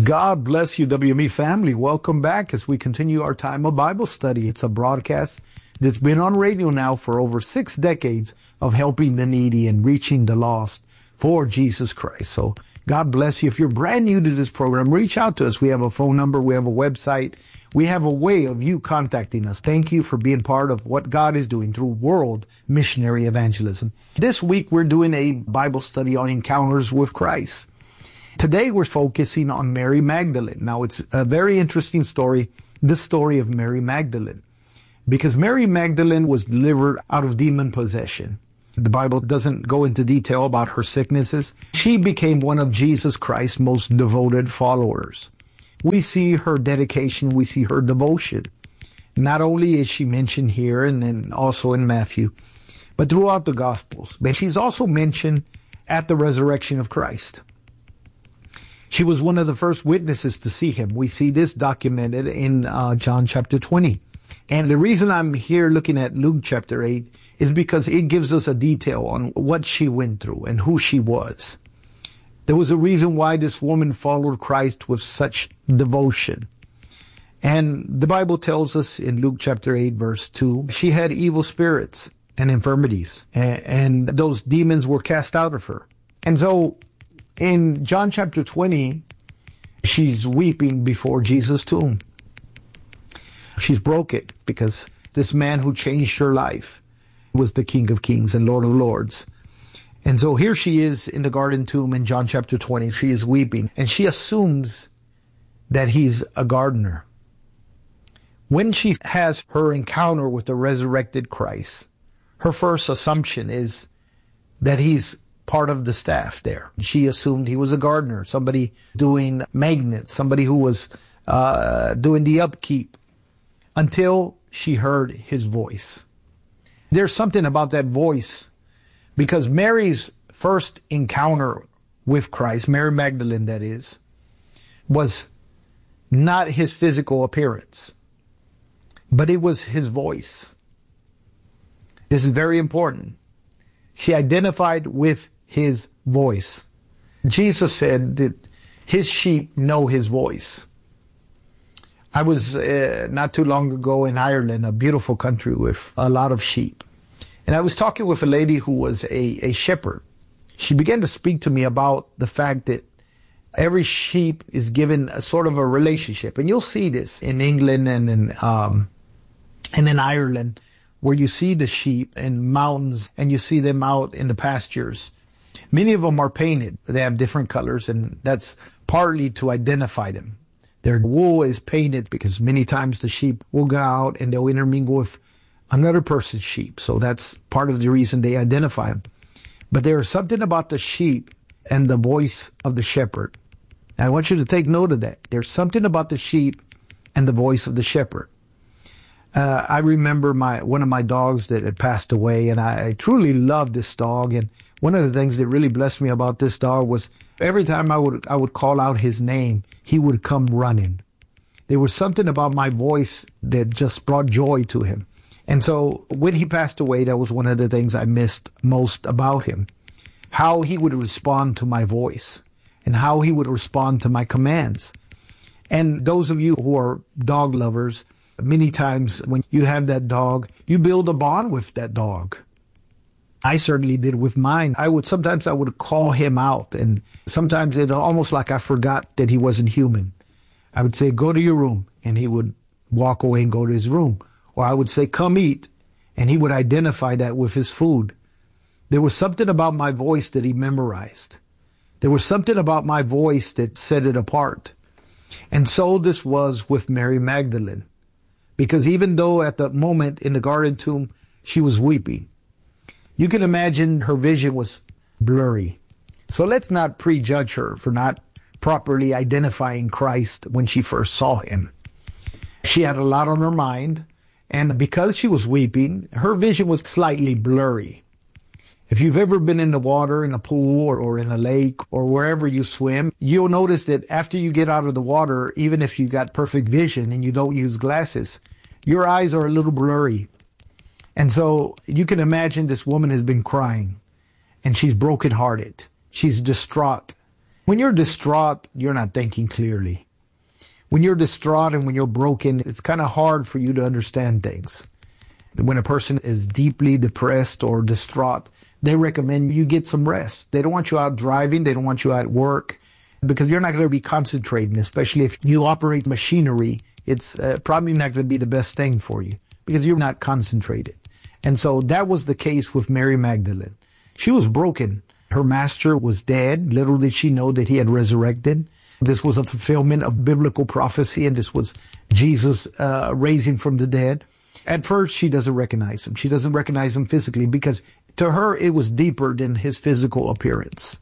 God bless you, WME family. Welcome back as we continue our time of Bible study. It's a broadcast that's been on radio now for over 6 decades of helping the needy and reaching the lost for Jesus Christ. So God bless you. If you're brand new to this program, reach out to us. We have a phone number. We have a website. We have a way of you contacting us. Thank you for being part of what God is doing through world missionary evangelism. This week, we're doing a Bible study on encounters with Christ. Today, we're focusing on Mary Magdalene. Now, it's a very interesting story, the story of Mary Magdalene, because Mary Magdalene was delivered out of demon possession. The Bible doesn't go into detail about her sicknesses. She became one of Jesus Christ's most devoted followers. We see her dedication, we see her devotion. Not only is she mentioned here and then also in Matthew, but throughout the Gospels. But she's also mentioned at the resurrection of Christ. She was one of the first witnesses to see him. We see this documented in John chapter 20. And the reason I'm here looking at Luke chapter 8 is because it gives us a detail on what she went through and who she was. There was a reason why this woman followed Christ with such devotion. And the Bible tells us in Luke chapter 8 verse 2, she had evil spirits and infirmities, and those demons were cast out of her. And so in John chapter 20, she's weeping before Jesus' tomb. She's broken because this man who changed her life was the King of Kings and Lord of Lords. And so here she is in the garden tomb in John chapter 20. She is weeping and she assumes that he's a gardener. When she has her encounter with the resurrected Christ, her first assumption is that he's part of the staff there. She assumed he was a gardener, somebody doing maintenance, somebody who was doing the upkeep, until she heard his voice. There's something about that voice, because Mary's first encounter with Christ, Mary Magdalene that is, was not his physical appearance, but it was his voice. This is very important. She identified with his voice. Jesus said that his sheep know his voice. I was not too long ago in Ireland, a beautiful country with a lot of sheep. And I was talking with a lady who was a shepherd. She began to speak to me about the fact that every sheep is given a sort of a relationship. And you'll see this in England and in Ireland, where you see the sheep in mountains and you see them out in the pastures. Many of them are painted. They have different colors, and that's partly to identify them. Their wool is painted because many times the sheep will go out and they'll intermingle with another person's sheep. So that's part of the reason they identify them. But there is something about the sheep and the voice of the shepherd. And I want you to take note of that. There's something about the sheep and the voice of the shepherd. I remember one of my dogs that had passed away, and I truly loved this dog. And one of the things that really blessed me about this dog was every time I would call out his name, he would come running. There was something about my voice that just brought joy to him. And so when he passed away, that was one of the things I missed most about him. How he would respond to my voice and how he would respond to my commands. And those of you who are dog lovers, many times when you have that dog, you build a bond with that dog. I certainly did with mine. Sometimes I would call him out, and sometimes it almost like I forgot that he wasn't human. I would say, go to your room, and he would walk away and go to his room. Or I would say, come eat, and he would identify that with his food. There was something about my voice that he memorized. There was something about my voice that set it apart. And so this was with Mary Magdalene. Because even though at the moment in the garden tomb, she was weeping, you can imagine her vision was blurry. So let's not prejudge her for not properly identifying Christ when she first saw him. She had a lot on her mind, and because she was weeping, her vision was slightly blurry. If you've ever been in the water, in a pool or in a lake or wherever you swim, you'll notice that after you get out of the water, even if you got perfect vision and you don't use glasses, your eyes are a little blurry. And so you can imagine this woman has been crying and she's brokenhearted. She's distraught. When you're distraught, you're not thinking clearly. When you're distraught and when you're broken, it's kind of hard for you to understand things. When a person is deeply depressed or distraught, they recommend you get some rest. They don't want you out driving. They don't want you out at work because you're not going to be concentrating, especially if you operate machinery. It's probably not going to be the best thing for you because you're not concentrated. And so that was the case with Mary Magdalene. She was broken. Her master was dead. Little did she know that he had resurrected. This was a fulfillment of biblical prophecy, and this was Jesus raising from the dead. At first, she doesn't recognize him. She doesn't recognize him physically because to her, it was deeper than his physical appearance.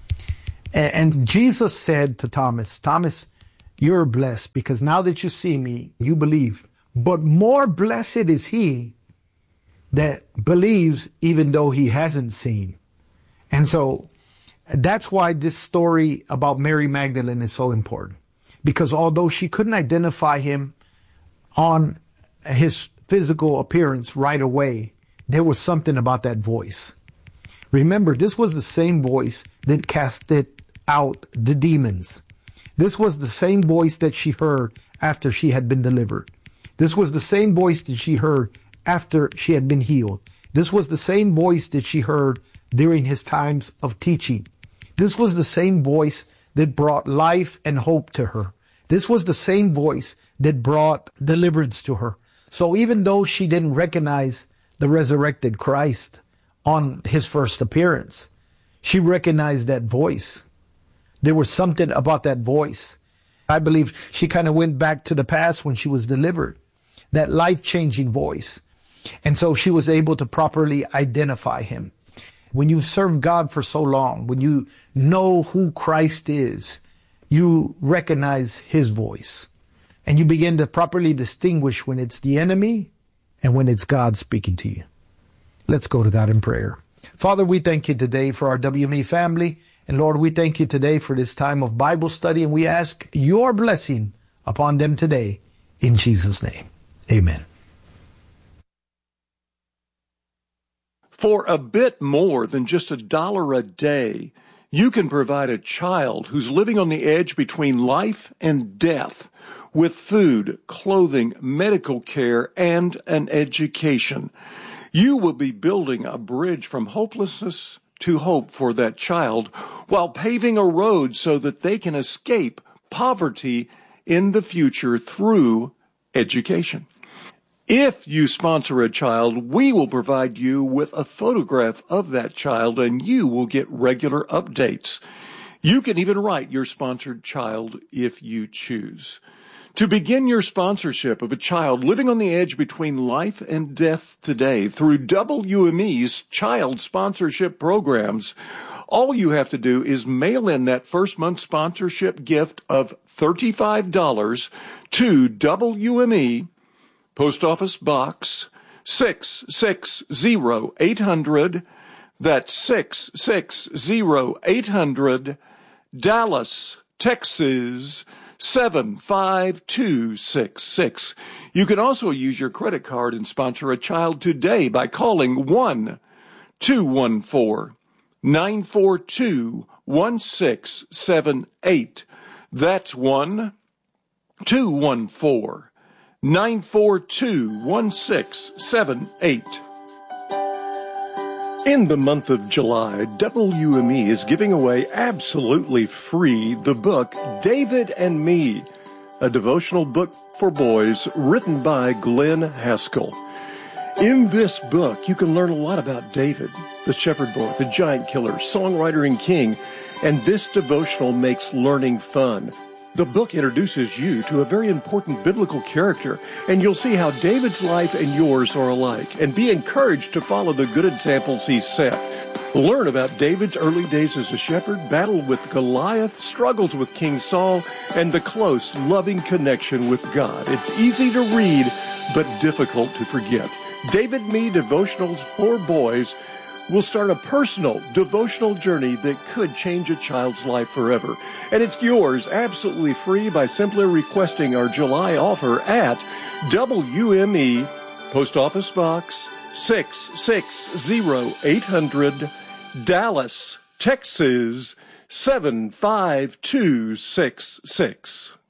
And Jesus said to Thomas, Thomas, you're blessed because now that you see me, you believe. But more blessed is he that believes even though he hasn't seen. And so that's why this story about Mary Magdalene is so important. Because although she couldn't identify him on his physical appearance right away, there was something about that voice. Remember, this was the same voice that casted out the demons. This was the same voice that she heard after she had been delivered. This was the same voice that she heard after she had been healed. This was the same voice that she heard during his times of teaching. This was the same voice that brought life and hope to her. This was the same voice that brought deliverance to her. So even though she didn't recognize the resurrected Christ on his first appearance, she recognized that voice. There was something about that voice. I believe she kind of went back to the past when she was delivered, that life-changing voice. And so she was able to properly identify him. When you've served God for so long, when you know who Christ is, you recognize his voice. And you begin to properly distinguish when it's the enemy and when it's God speaking to you. Let's go to God in prayer. Father, we thank you today for our WME family. And Lord, we thank you today for this time of Bible study. And we ask your blessing upon them today. In Jesus' name, amen. For a bit more than just $1 a day, you can provide a child who's living on the edge between life and death with food, clothing, medical care, and an education. You will be building a bridge from hopelessness to hope for that child while paving a road so that they can escape poverty in the future through education. If you sponsor a child, we will provide you with a photograph of that child and you will get regular updates. You can even write your sponsored child if you choose. To begin your sponsorship of a child living on the edge between life and death today through WME's child sponsorship programs, all you have to do is mail in that first month sponsorship gift of $35 to WME, Post Office Box 660-800. That's 660-800, Dallas, Texas 75266. You can also use your credit card and sponsor a child today by calling 1-214-942-1678. That's 1-214-942-1678. In the month of July, WME is giving away absolutely free the book David and Me, a devotional book for boys written by Glenn Haskell. In this book, you can learn a lot about David, the shepherd boy, the giant killer, songwriter and king, and this devotional makes learning fun. The book introduces you to a very important biblical character, and you'll see how David's life and yours are alike, and be encouraged to follow the good examples he set. Learn about David's early days as a shepherd, battle with Goliath, struggles with King Saul, and the close, loving connection with God. It's easy to read, but difficult to forget. David Me Devotionals for Boys will start a personal devotional journey that could change a child's life forever. And it's yours absolutely free by simply requesting our July offer at WME, Post Office Box 660-800, Dallas, Texas 75266.